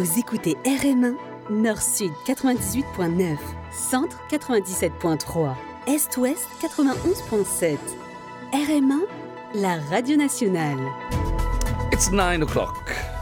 Vous écoutez RM1, Nord-Sud 98.9, Centre 97.3, Est-Ouest 91.7. RM1, la radio nationale. It's 9 o'clock.